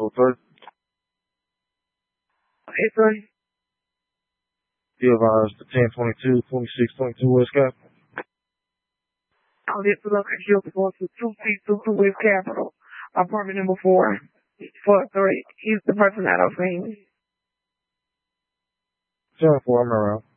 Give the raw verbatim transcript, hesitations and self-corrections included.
code three. Hey, three. Be advised the ten twenty-two, twenty-six twenty-two West Cap. I'll get to location you going to two feet two two West Capitol. Apartment number four. Four three. He's the person that I've seen. ten four, I'm around.